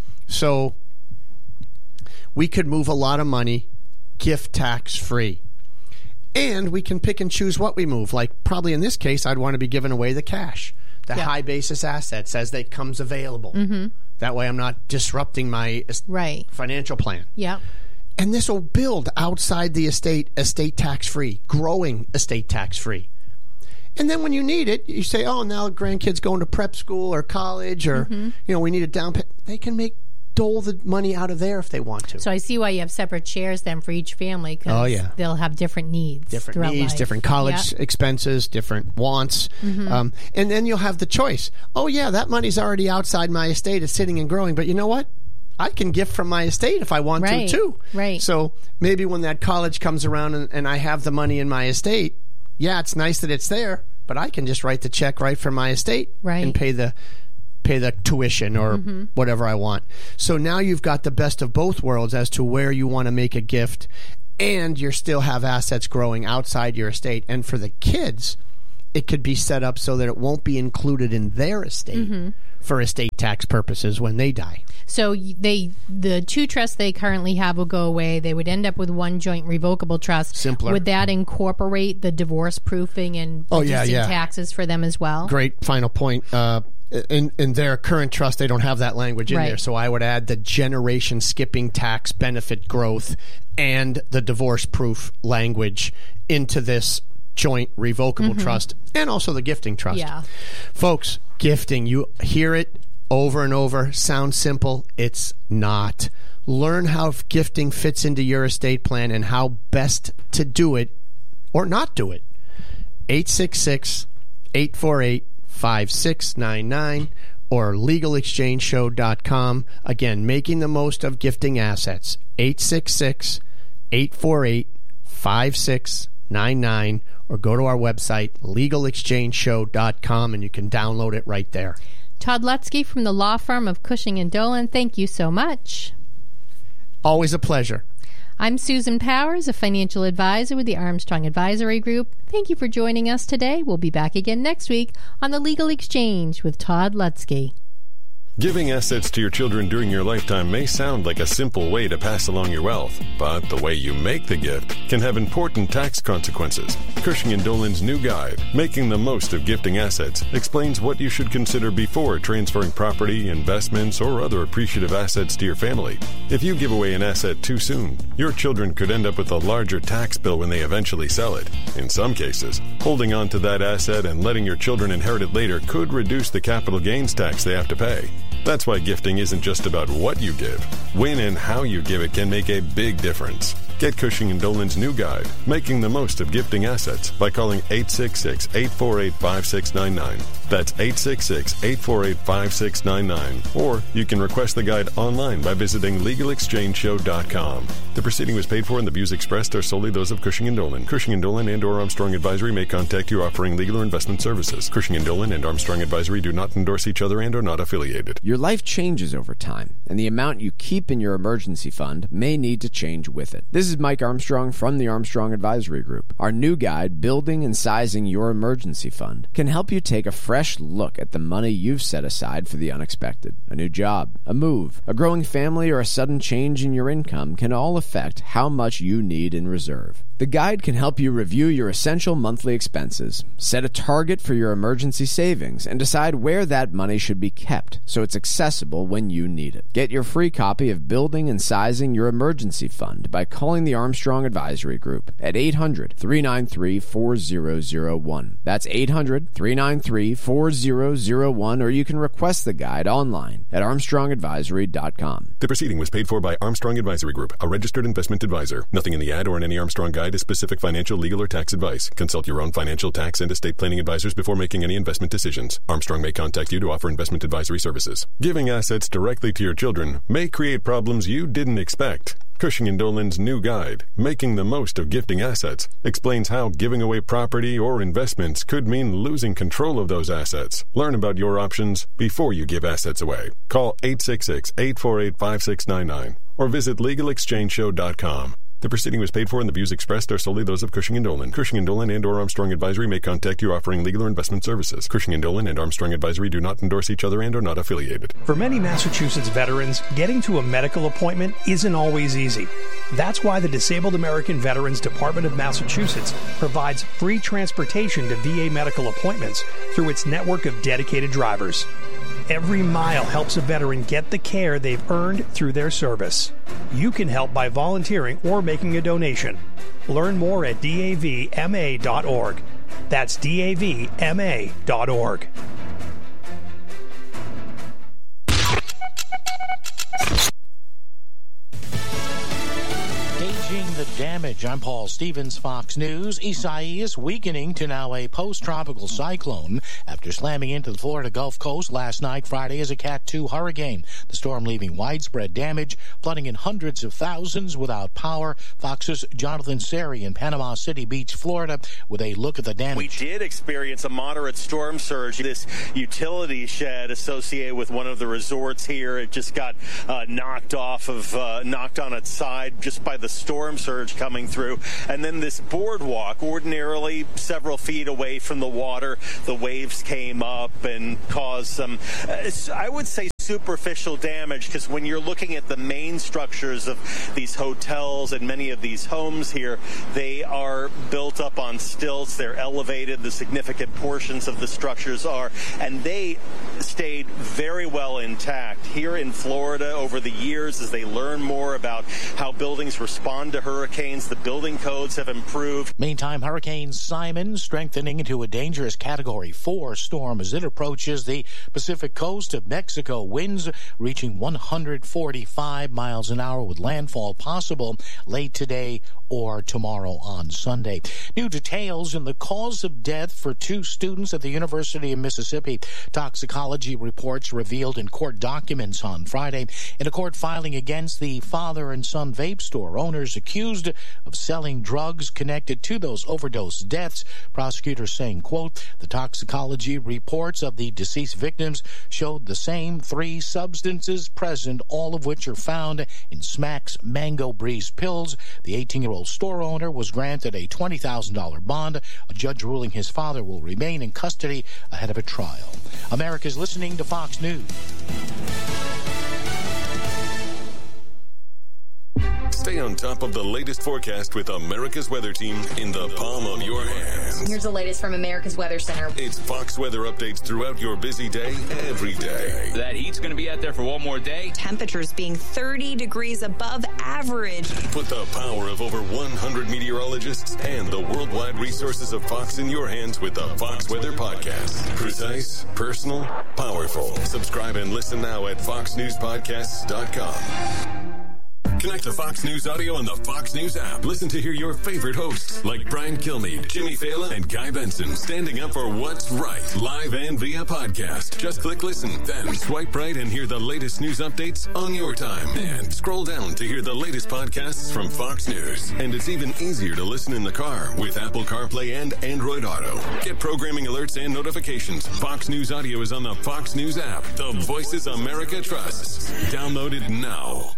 So we could move a lot of money gift tax free. And we can pick and choose what we move. Like probably in this case, I'd want to be giving away the cash, the high basis assets as they comes available. Mm-hmm. That way I'm not disrupting my financial plan. Yeah. And this will build outside the estate tax-free, growing estate tax-free. And then when you need it, you say, oh, now grandkids going to prep school or college or, we need a down payment. They can dole the money out of there if they want to. So I see why you have separate shares then for each family because they'll have different needs. Different college expenses, different wants. Mm-hmm. And then you'll have the choice. Oh, yeah, that money's already outside my estate. It's sitting and growing. But you know what? I can gift from my estate if I want to, too. Right. So maybe when that college comes around and I have the money in my estate, it's nice that it's there, but I can just write the check right from my estate and pay the tuition or whatever I want. So now you've got the best of both worlds as to where you want to make a gift, and you still have assets growing outside your estate. And for the kids, it could be set up so that it won't be included in their estate for estate tax purposes when they die. So the two trusts they currently have will go away. They would end up with one joint revocable trust. Simpler. Would that incorporate the divorce proofing and reducing taxes for them as well? Great final point. In their current trust, they don't have that language in there. So I would add the generation skipping tax benefit growth and the divorce proof language into this joint revocable trust, and also the gifting trust. Yeah. Folks, gifting, you hear it over and over. Sounds simple. It's not. Learn how gifting fits into your estate plan and how best to do it or not do it. 866-848-5699 or legalexchangeshow.com. Again, making the most of gifting assets. 866-848-5699 or go to our website, legalexchangeshow.com, and you can download it right there. Todd Lutzke from the law firm of Cushing & Dolan, thank you so much. Always a pleasure. I'm Susan Powers, a financial advisor with the Armstrong Advisory Group. Thank you for joining us today. We'll be back again next week on The Legal Exchange with Todd Lutzke. Giving assets to your children during your lifetime may sound like a simple way to pass along your wealth, but the way you make the gift can have important tax consequences. Cushing & Dolan's new guide, Making the Most of Gifting Assets, explains what you should consider before transferring property, investments, or other appreciative assets to your family. If you give away an asset too soon, your children could end up with a larger tax bill when they eventually sell it. In some cases, holding on to that asset and letting your children inherit it later could reduce the capital gains tax they have to pay. That's why gifting isn't just about what you give. When and how you give it can make a big difference. Get Cushing & Dolan's new guide, Making the Most of Gifting Assets, by calling 866-848-5699. That's 866-848-5699. Or you can request the guide online by visiting legalexchangeshow.com. The proceeding was paid for and the views expressed are solely those of Cushing & Dolan. Cushing & Dolan and or Armstrong Advisory may contact you offering legal or investment services. Cushing & Dolan and Armstrong Advisory do not endorse each other and are not affiliated. Your life changes over time, and the amount you keep in your emergency fund may need to change with it. This is Mike Armstrong from the Armstrong Advisory Group. Our new guide, Building and Sizing Your Emergency Fund, can help you take a fresh look at the money you've set aside for the unexpected. A new job, a move, a growing family, or a sudden change in your income can all affect how much you need in reserve. The guide can help you review your essential monthly expenses, set a target for your emergency savings, and decide where that money should be kept so it's accessible when you need it. Get your free copy of Building and Sizing Your Emergency Fund by calling the Armstrong Advisory Group at 800-393-4001. That's 800-393-4001, or you can request the guide online at armstrongadvisory.com. The proceeding was paid for by Armstrong Advisory Group, a registered investment advisor. Nothing in the ad or in any Armstrong guide is specific financial, legal, or tax advice. Consult your own financial, tax, and estate planning advisors before making any investment decisions. Armstrong may contact you to offer investment advisory services. Giving assets directly to your children may create problems you didn't expect. Cushing & Dolan's new guide, Making the Most of Gifting Assets, explains how giving away property or investments could mean losing control of those assets. Learn about your options before you give assets away. Call 866-848-5699 or visit legalexchangeshow.com. The proceeding was paid for and the views expressed are solely those of Cushing & Dolan. Cushing & Dolan and or Armstrong Advisory may contact you offering legal or investment services. Cushing & Dolan and Armstrong Advisory do not endorse each other and are not affiliated. For many Massachusetts veterans, getting to a medical appointment isn't always easy. That's why the Disabled American Veterans Department of Massachusetts provides free transportation to VA medical appointments through its network of dedicated drivers. Every mile helps a veteran get the care they've earned through their service. You can help by volunteering or making a donation. Learn more at davma.org. That's davma.org. The damage. I'm Paul Stevens, Fox News. Isaias weakening to now a post-tropical cyclone after slamming into the Florida Gulf Coast last night, Friday, as a Cat 2 hurricane. The storm leaving widespread damage, flooding in hundreds of thousands without power. Fox's Jonathan Seri in Panama City Beach, Florida, with a look at the damage. We did experience a moderate storm surge. This utility shed associated with one of the resorts here, it just got knocked on its side just by the storm surge coming through. And then this boardwalk, ordinarily several feet away from the water, the waves came up and caused some, I would say, superficial damage, because when you're looking at the main structures of these hotels and many of these homes here, they are built up on stilts. They're elevated. The significant portions of the structures are, and they stayed very well intact. Here in Florida, over the years, as they learn more about how buildings respond to hurricanes, the building codes have improved. Meantime, Hurricane Simon strengthening into a dangerous Category 4 storm as it approaches the Pacific coast of Mexico. Winds reaching 145 miles an hour with landfall possible late today or tomorrow on Sunday. New details in the cause of death for 2 students at the University of Mississippi. Toxicology reports revealed in court documents on Friday in a court filing against the father and son vape store owners accused of selling drugs connected to those overdose deaths. Prosecutors saying, quote, the toxicology reports of the deceased victims showed the same 3 substances present, all of which are found in Smack's Mango Breeze pills. The 18-year-old store owner was granted a $20,000 bond. A judge ruling his father will remain in custody ahead of a trial. America's listening to Fox News. Stay on top of the latest forecast with America's Weather Team in the palm of your hands. Here's the latest from America's Weather Center. It's Fox weather updates throughout your busy day, every day. That heat's going to be out there for one more day. Temperatures being 30 degrees above average. Put the power of over 100 meteorologists and the worldwide resources of Fox in your hands with the Fox Weather Podcast. Precise, personal, powerful. Subscribe and listen now at foxnewspodcasts.com. Connect to Fox News Audio on the Fox News app. Listen to hear your favorite hosts like Brian Kilmeade, Jimmy Fallon, and Guy Benson standing up for what's right, live and via podcast. Just click listen, then swipe right and hear the latest news updates on your time. And scroll down to hear the latest podcasts from Fox News. And it's even easier to listen in the car with Apple CarPlay and Android Auto. Get programming alerts and notifications. Fox News Audio is on the Fox News app. The voices America trusts. Download it now.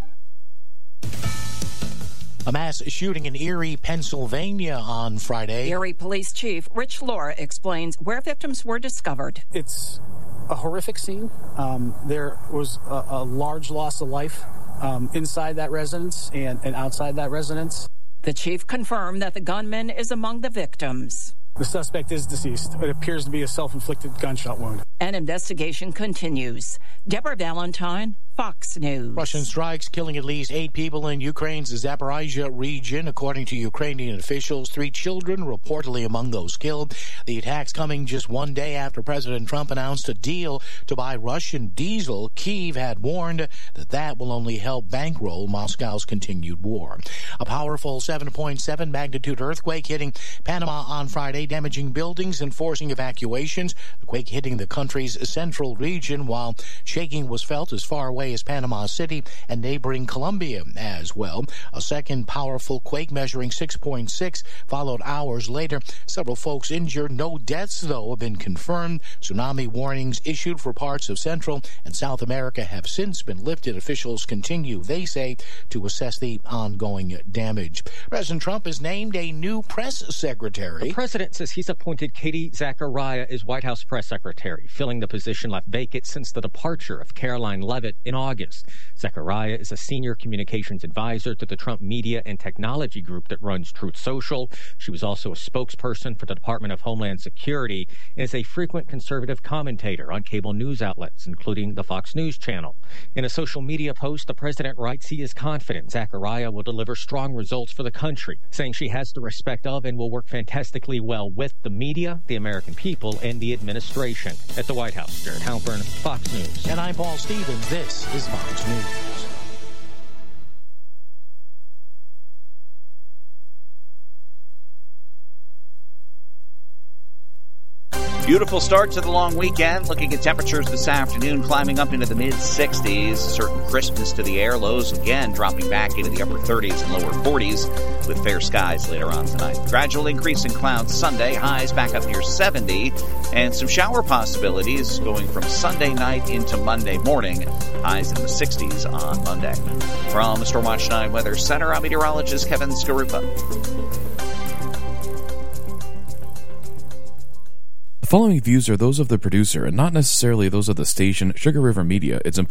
A mass shooting in Erie, Pennsylvania on Friday. Erie Police Chief Rich Laura explains where victims were discovered. It's a horrific scene. There was a large loss of life inside that residence and outside that residence. The chief confirmed that the gunman is among the victims. The suspect is deceased. It appears to be a self-inflicted gunshot wound. An investigation continues. Deborah Valentine, Fox News. Russian strikes killing at least 8 people in Ukraine's Zaporizhzhia region. According to Ukrainian officials, 3 children reportedly among those killed. The attacks coming just one day after President Trump announced a deal to buy Russian diesel. Kyiv had warned that that will only help bankroll Moscow's continued war. A powerful 7.7 magnitude earthquake hitting Panama on Friday, damaging buildings and forcing evacuations. The quake hitting the country's central region, while shaking was felt as far away way as Panama City and neighboring Colombia as well. A second powerful quake measuring 6.6 followed hours later. Several folks injured. No deaths, though, have been confirmed. Tsunami warnings issued for parts of Central and South America have since been lifted. Officials continue, they say, to assess the ongoing damage. President Trump has named a new press secretary. The president says he's appointed Katie Zachariah as White House press secretary, filling the position left vacant since the departure of Caroline Leavitt in August. Zachariah is a senior communications advisor to the Trump Media and Technology Group that runs Truth Social. She was also a spokesperson for the Department of Homeland Security and is a frequent conservative commentator on cable news outlets, including the Fox News channel. In a social media post, the president writes he is confident Zachariah will deliver strong results for the country, saying she has the respect of and will work fantastically well with the media, the American people, and the administration. At the White House, Jared Halpern, Fox News. And I'm Paul Stevens. This is Fox News. Beautiful start to the long weekend. Looking at temperatures this afternoon, climbing up into the mid-60s. Certain crispness to the air. Lows again dropping back into the upper 30s and lower 40s with fair skies later on tonight. Gradual increase in clouds Sunday. Highs back up near 70. And some shower possibilities going from Sunday night into Monday morning. Highs in the 60s on Monday. From the Stormwatch 9 Weather Center, I'm meteorologist Kevin Skarupa. The following views are those of the producer and not necessarily those of the station Sugar River Media, its employees,